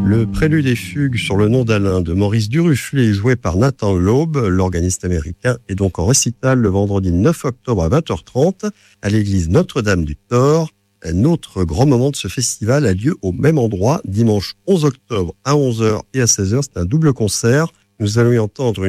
Le prélude et fugue sur le nom d'Alain de Maurice Duruflé, joué par Nathan Laube, l'organiste américain, est donc en récital le vendredi 9 octobre à 20h30 à l'église Notre-Dame du Thor. Un autre grand moment de ce festival a lieu au même endroit, dimanche 11 octobre à 11h et à 16h. C'est un double concert. Nous allons y entendre